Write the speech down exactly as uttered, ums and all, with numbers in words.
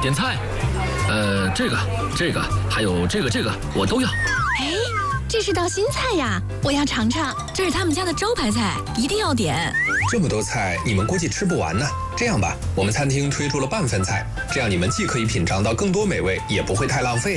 点菜。呃，这个、这个，还有这个、这个，我都要。 哎，这是道新菜呀，我要尝尝。这是他们家的招牌菜，一定要点。 这么多菜，你们估计吃不完呢。这样吧，我们餐厅推出了半份菜，这样你们既可以品尝到更多美味，也不会太浪费。